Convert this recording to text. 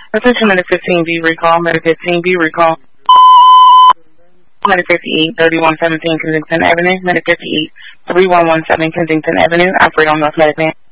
Attention Minute 15B recall, Minute 15B recall. Minute 58, 3117 Kensington Avenue, Minute 58, 3117 Kensington Avenue, operate on North Medicine.